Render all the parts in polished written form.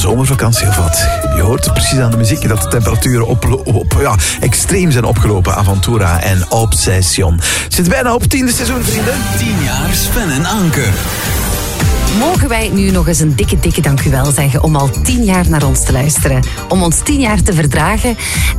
zomervakantie of wat? Je hoort het precies aan de muziek dat de temperaturen extreem zijn opgelopen. Aventura en Obsession. Zit bijna op 10e seizoen, vrienden. 10 jaar Sven en Anke. Mogen wij nu nog eens een dikke dank u wel zeggen om al 10 jaar naar ons te luisteren. Om ons 10 jaar te verdragen.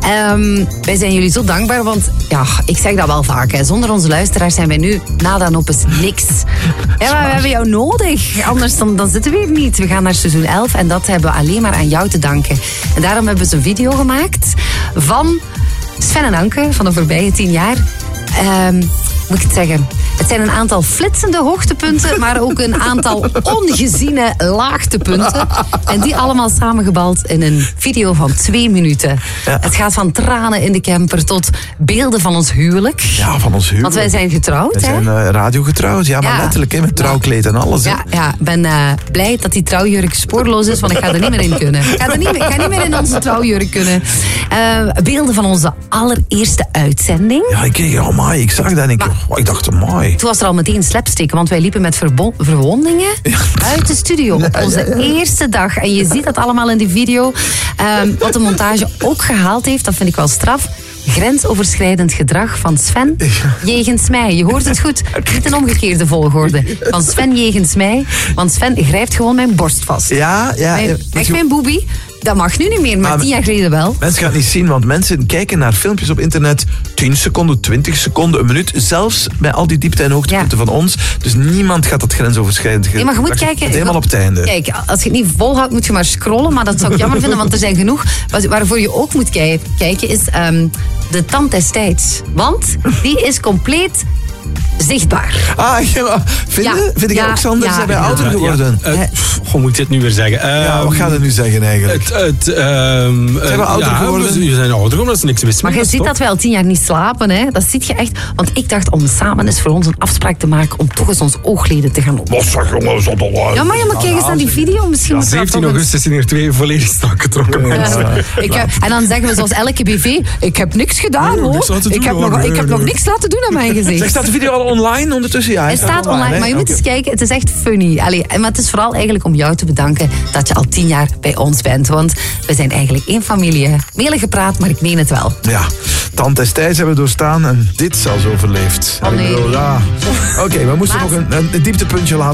Wij zijn jullie zo dankbaar, want ja, ik zeg dat wel vaak. Hè. Zonder onze luisteraars zijn wij nu nada en op eens niks. Ja, maar we hebben jou nodig. Anders dan zitten we hier niet. We gaan naar seizoen 11 en dat hebben we alleen maar aan jou te danken. En daarom hebben we een video gemaakt van Sven en Anke van de voorbije 10 jaar. Moet ik het zeggen? Het zijn een aantal flitsende hoogtepunten, maar ook een aantal ongeziene laagtepunten. En die allemaal samengebald in een video van 2 minuten. Ja. Het gaat van tranen in de camper tot beelden van ons huwelijk. Ja, van ons huwelijk. Want wij zijn getrouwd, hè? Wij zijn radiogetrouwd, ja, maar letterlijk, hè, met trouwkleed en alles. Ja, ik ben blij dat die trouwjurk spoorloos is, want ik ga er niet meer in kunnen. Ik ga niet meer in onze trouwjurk kunnen. Beelden van onze allereerste uitzending. Ja, ik zag dat en ik dacht, amai. Toen was er al meteen slapstick, want wij liepen met verwondingen uit de studio op onze eerste dag. En je ziet dat allemaal in die video. Wat de montage ook gehaald heeft, dat vind ik wel straf. Grensoverschrijdend gedrag van Sven jegens mij. Je hoort het goed, niet een omgekeerde volgorde. Van Sven jegens mij, want Sven grijpt gewoon mijn borst vast. Ja. Echt mijn boebie. Dat mag nu niet meer, maar 10 jaar geleden wel. Mensen gaan het niet zien, want mensen kijken naar filmpjes op internet 10 seconden, 20 seconden, een minuut. Zelfs bij al die diepte- en hoogtepunten van ons. Dus niemand gaat dat grensoverschrijdend maar je moet kijken. Helemaal op het einde. Kijk, als je het niet volhoudt, moet je maar scrollen. Maar dat zou ik jammer vinden, want er zijn genoeg. Waarvoor je ook moet kijken, is de tand destijds. Want die is compleet zichtbaar. Vind ik ook, Sander? Zijn wij ouder geworden? Hoe moet ik dit nu weer zeggen? Wat gaat het nu zeggen eigenlijk? Zijn we ouder geworden? We zijn ouder geworden, dat is niks mis. Maar je ziet dat wij al 10 jaar niet slapen, hè? Dat zie je echt. Want ik dacht om samen eens voor ons een afspraak te maken om toch eens ons oogleden te gaan op. Wat zeg jongens, dat al Ja, maar kijk eens naar die video. Misschien 17 augustus zijn er 2 volledig strak getrokken mensen. En dan zeggen we zoals elke BV, ik heb niks gedaan, hoor. Ik heb nog niks laten doen aan mijn gezicht. Staat de video al online ondertussen? Ja, hij staat online, maar je moet eens kijken. Het is echt funny. Maar het is vooral eigenlijk om jou te bedanken dat je al 10 jaar bij ons bent. Want we zijn eigenlijk één familie. Melig gepraat, maar ik meen het wel. Ja, tand destijds hebben we doorstaan en dit zelfs overleefd. Oh nee. Oké, we moesten nog een dieptepuntje laten